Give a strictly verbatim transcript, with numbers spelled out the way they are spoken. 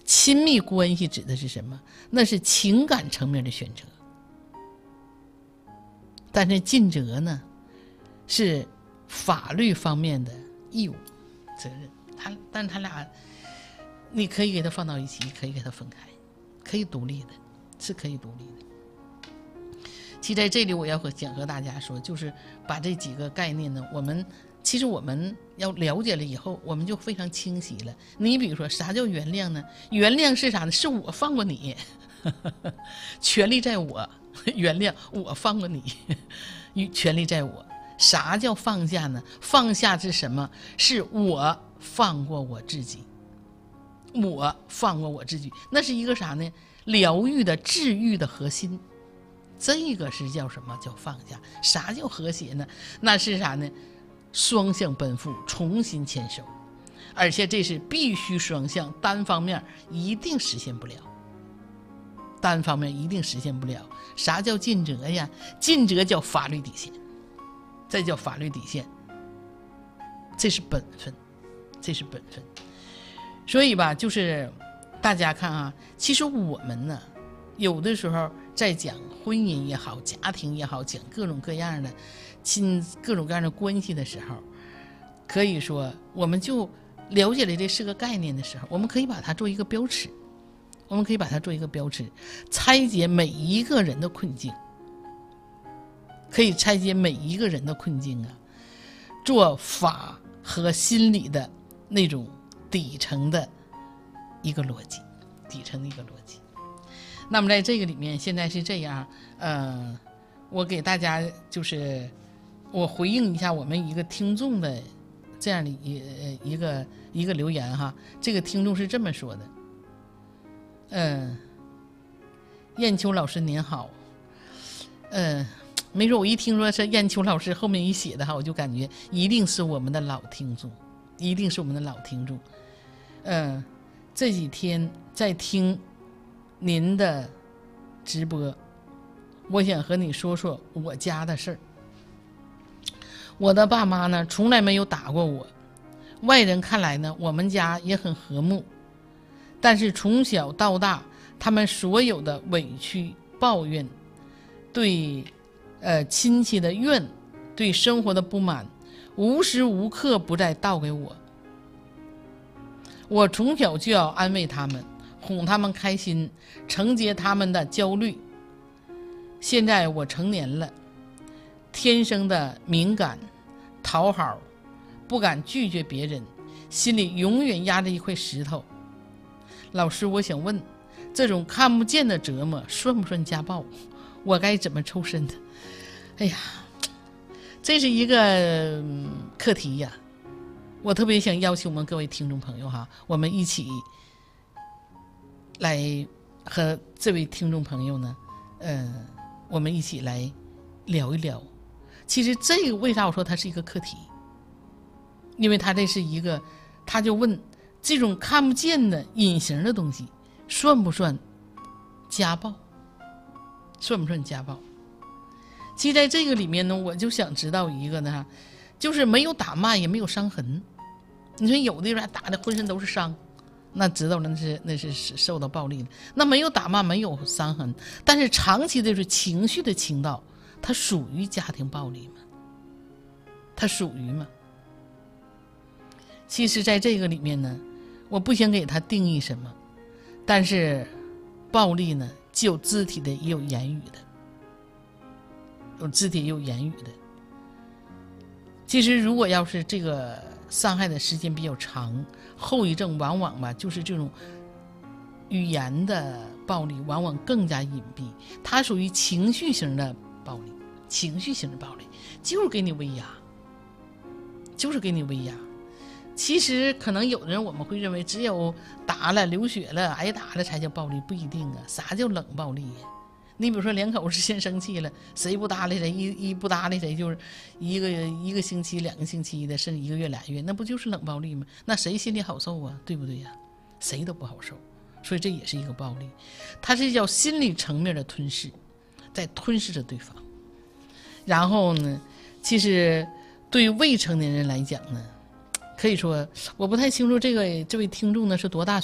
亲密关系指的是什么？那是情感层面的选择。但是尽责呢，是法律方面的义务责任。他，但是他俩，你可以给他放到一起，可以给他分开，可以独立的，是可以独立的。其实在这里我要和想和大家说，就是把这几个概念呢，我们其实我们要了解了以后，我们就非常清晰了。你比如说，啥叫原谅呢？原谅是啥呢？是我放过你，权利在我，原谅我放过你，权利在我。啥叫放下呢？放下是什么？是我放过我自己，我放过我自己，那是一个啥呢？疗愈的、治愈的核心。这个是叫什么？叫放下。啥叫和谐呢？那是啥呢？双向奔赴，重新牵手，而且这是必须双向，单方面一定实现不了，单方面一定实现不了。啥叫尽责呀？尽责叫法律底线，这叫法律底线，这是本分，这是本分。所以吧，就是大家看啊，其实我们呢，有的时候在讲婚姻也好，家庭也好，讲各种各样的亲各种各样的关系的时候，可以说我们就了解了这四个概念的时候，我们可以把它做一个标尺，我们可以把它做一个标尺，拆解每一个人的困境，可以拆解每一个人的困境啊，做法和心理的那种底层的一个逻辑，底层的一个逻辑。那么在这个里面，现在是这样，呃，我给大家就是我回应一下我们一个听众的这样的一一个一个留言哈。这个听众是这么说的，嗯、呃，燕秋老师您好，嗯、呃，没说我一听说是燕秋老师后面一写的哈，我就感觉一定是我们的老听众，一定是我们的老听众。嗯、呃，这几天在听您的直播，我想和你说说我家的事儿。我的爸妈呢，从来没有打过我，外人看来呢，我们家也很和睦。但是从小到大，他们所有的委屈、抱怨，对呃亲戚的怨，对生活的不满，无时无刻不在倒给我。我从小就要安慰他们，哄他们开心，承接他们的焦虑。现在我成年了，天生的敏感、讨好，不敢拒绝别人，心里永远压着一块石头。老师，我想问，这种看不见的折磨算不算家暴？我该怎么抽身的？哎呀，这是一个、嗯、课题呀。我特别想邀请我们各位听众朋友哈，我们一起来和这位听众朋友呢，呃，我们一起来聊一聊。其实这个为啥我说它是一个课题？因为它这是一个，他就问这种看不见的隐形的东西算不算家暴？算不算家暴？其实在这个里面呢，我就想知道一个呢，就是没有打骂也没有伤痕。你说有的人打的浑身都是伤，那知道了那是那是受到暴力的。那没有打骂没有伤痕，但是长期的是情绪的倾倒，它属于家庭暴力吗？它属于吗？其实在这个里面呢，我不想给它定义什么，但是暴力呢，既有肢体的也有言语的，有肢体也有言语的。其实如果要是这个伤害的时间比较长，后遗症往往吧就是这种语言的暴力往往更加隐蔽，它属于情绪型的暴力，情绪型的暴力就是给你威压，就是给你威压。其实可能有的人我们会认为只有打了流血了挨打了才叫暴力，不一定啊。啥叫冷暴力呀？你比如说两口子先生气了，谁不搭理谁，一一不搭理谁就是一个一个星期两个星期的，甚至一个月俩月，那不就是冷暴力吗？那谁心里好受啊？对不对呀？谁都不好受，所以这也是一个暴力，它是叫心理层面的吞噬，在吞噬着对方。然后呢，其实对于未成年人来讲呢，可以说我不太清楚这个这位听众呢是多大